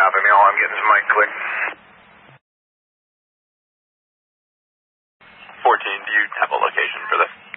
copy me all. I'm getting some mic click. 14, do you have a location for this?